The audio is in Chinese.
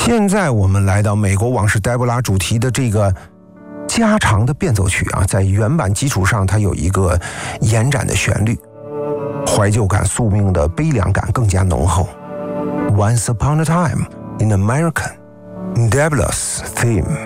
现在我们来到美国往事黛博拉主题的这个加长的变奏曲啊，在原版基础上它有一个延展的旋律，怀旧感、宿命的悲凉感更加浓厚。Once upon a time in American Debla's theme